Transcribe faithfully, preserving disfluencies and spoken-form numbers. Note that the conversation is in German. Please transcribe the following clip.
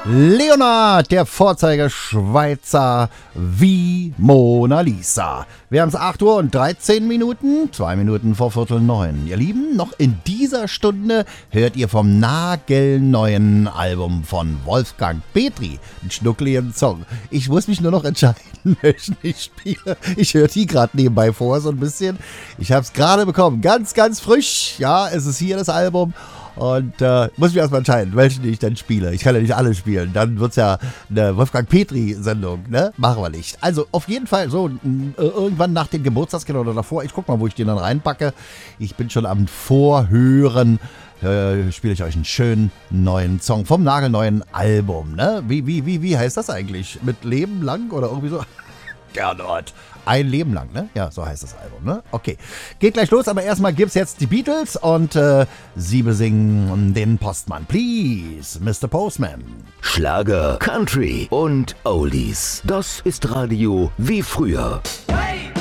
Leonard, der Vorzeigeschweizer wie Mona Lisa. Wir haben es acht Uhr und dreizehn Minuten, zwei Minuten vor Viertel neun. Ihr Lieben, noch in dieser Stunde hört ihr vom nagelneuen Album von Wolfgang Petri einen schnuckligen Song. Ich muss mich nur noch entscheiden, welchen ich spiele. Ich höre die gerade nebenbei vor, so ein bisschen. Ich habe es gerade bekommen, ganz, ganz frisch. Ja, es ist hier das Album. Und äh, muss mich erstmal entscheiden, welchen ich dann spiele. Ich kann ja nicht alle spielen. Dann wird es ja eine Wolfgang Petri-Sendung, ne? Machen wir nicht. Also auf jeden Fall so äh, irgendwann nach dem Geburtstagskind oder davor. Ich guck mal, wo ich den dann reinpacke. Ich bin schon am Vorhören. Äh, spiele ich euch einen schönen neuen Song vom nagelneuen Album, ne? Wie, wie, wie, wie heißt das eigentlich? Mit Leben lang oder irgendwie so? Gernot. Ein Leben lang, ne? Ja, so heißt das Album, ne? Okay. Geht gleich los, aber erstmal gibt's jetzt die Beatles und äh, sie besingen den Postman. Please, Mister Postman. Schlager, Country und Oldies. Das ist Radio wie früher.